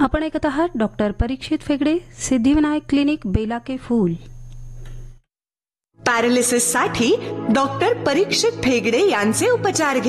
आपण ऐकत आहात डॉक्टर परीक्षित फेगडे, सिद्धिविनायक क्लिनिक, बेलाके फूल. पॅरालिसिस साठी डॉक्टर परीक्षित फेगडे यांचे उपचार